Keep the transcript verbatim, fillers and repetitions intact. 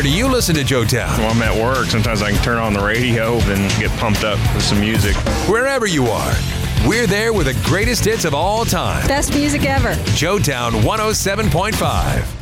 do you listen to Joetown? When I'm at work, sometimes I can turn on the radio and get pumped up with some music. Wherever you are, we're there with the greatest hits of all time. Best music ever. Joetown one oh seven point five.